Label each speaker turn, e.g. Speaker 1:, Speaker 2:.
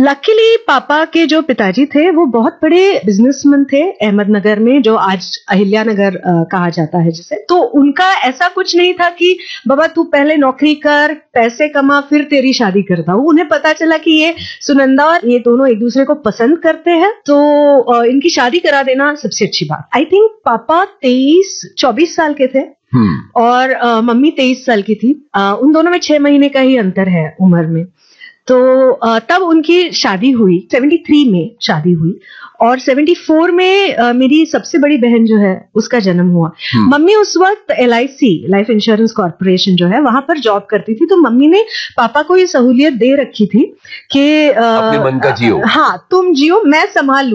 Speaker 1: Luckily पापा के जो पिताजी थे वो बहुत बड़े बिजनेसमैन थे अहमदनगर में, जो आज अहिल्या नगर कहा जाता है जिसे। तो उनका ऐसा कुछ नहीं था कि बाबा तू पहले नौकरी कर, पैसे कमा, फिर तेरी शादी करता हूँ। उन्हें पता चला कि ये सुनंदा और ये दोनों एक दूसरे को पसंद करते हैं, तो इनकी शादी करा देना सबसे अच्छी बात। आई थिंक पापा 24 साल के थे और मम्मी 23 साल की थी। उन दोनों में 6 महीने का ही अंतर है उम्र में। तो तब उनकी शादी हुई, 73 में शादी हुई और 74 में मेरी सबसे बड़ी बहन जो है उसका जन्म हुआ। मम्मी उस वक्त LIC लाइफ इंश्योरेंस कॉर्पोरेशन जो है वहां पर जॉब करती थी, तो मम्मी ने पापा को ये सहूलियत दे रखी थी कि
Speaker 2: अपने मन का जियो,
Speaker 1: हाँ तुम जियो, मैं संभाल